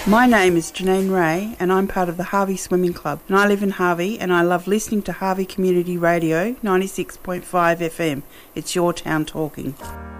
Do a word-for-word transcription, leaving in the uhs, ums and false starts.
My name is Janine Ray and I'm part of the Harvey Swimming Club, and I live in Harvey and I love listening to Harvey Community Radio ninety-six point five F M. It's your town talking.